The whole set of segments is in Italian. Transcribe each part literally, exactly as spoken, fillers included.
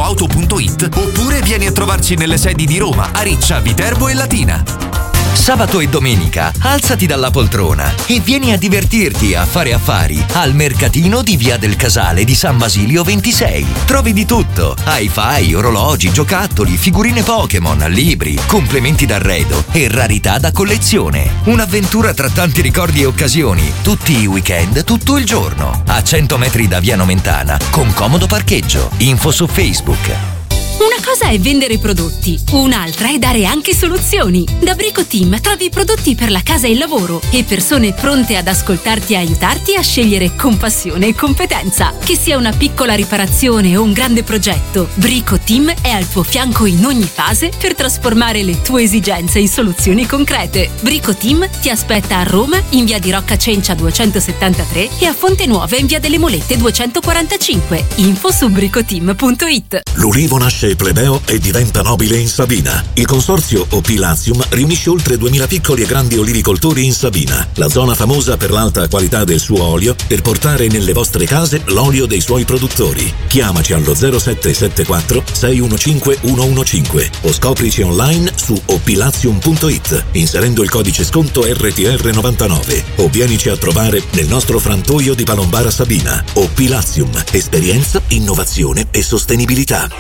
auto punto it oppure vieni a trovarci nelle sedi di Roma, Ariccia, Viterbo e Latina. Sabato e domenica alzati dalla poltrona e vieni a divertirti a fare affari al mercatino di Via del Casale di San Basilio ventisei. Trovi di tutto: hi-fi, orologi, giocattoli, figurine Pokémon, libri, complementi d'arredo e rarità da collezione. Un'avventura tra tanti ricordi e occasioni, tutti i weekend, tutto il giorno. A cento metri da Via Nomentana, con comodo parcheggio. Info su Facebook. Una cosa è vendere prodotti, un'altra è dare anche soluzioni. Da Brico Team trovi prodotti per la casa e il lavoro e persone pronte ad ascoltarti e aiutarti a scegliere con passione e competenza. Che sia una piccola riparazione o un grande progetto, Brico Team è al tuo fianco in ogni fase per trasformare le tue esigenze in soluzioni concrete. Brico Team ti aspetta a Roma in via di Rocca Cencia duecentosettantatré e a Fonte Nuova in via delle Molette duecentoquarantacinque. Info su bricoteam punto it. L'ulivo nasce plebeo e diventa nobile in Sabina. Il consorzio Opilazium riunisce oltre duemila piccoli e grandi olivicoltori in Sabina, la zona famosa per l'alta qualità del suo olio, per portare nelle vostre case l'olio dei suoi produttori. Chiamaci allo zero sette sette quattro sei uno cinque uno uno cinque o scoprici online su opilazium punto it inserendo il codice sconto R T R novantanove o vienici a trovare nel nostro frantoio di Palombara Sabina. Opilazium, esperienza, innovazione e sostenibilità.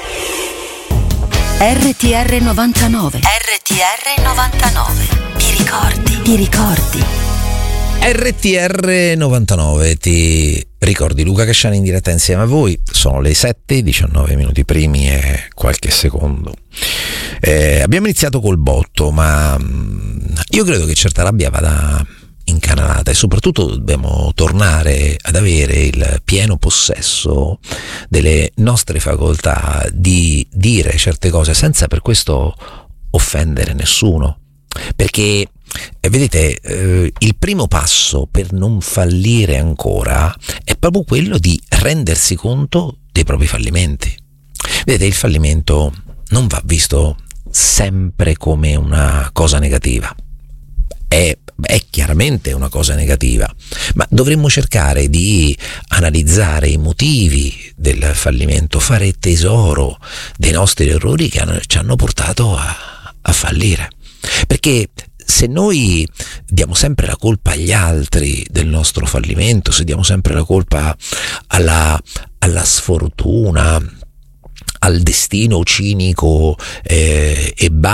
R T R novantanove. R T R novantanove. Ti ricordi? Ti ricordi? R T R novantanove, ti ricordi? Luca Casciani in diretta insieme a voi. Sono le sette, diciannove minuti primi e qualche secondo. Eh, abbiamo iniziato col botto, ma io credo che certa rabbia vada incanalata e soprattutto dobbiamo tornare ad avere il pieno possesso delle nostre facoltà di dire certe cose senza per questo offendere nessuno, perché eh, vedete eh, il primo passo per non fallire ancora è proprio quello di rendersi conto dei propri fallimenti. Vedete, il fallimento non va visto sempre come una cosa negativa. È, è chiaramente una cosa negativa, ma dovremmo cercare di analizzare i motivi del fallimento, fare tesoro dei nostri errori che hanno, ci hanno portato a, a fallire. Perché se noi diamo sempre la colpa agli altri del nostro fallimento, se diamo sempre la colpa alla, alla sfortuna, al destino cinico eh, e